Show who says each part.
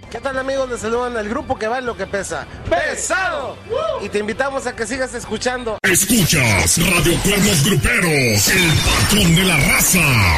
Speaker 1: ¿Qué tal, amigos? Les saludan el grupo que vale lo que pesa. ¡Pesado! Y te invitamos a que sigas escuchando.
Speaker 2: Escuchas Radio Cuernos Gruperos, el patrón de la raza.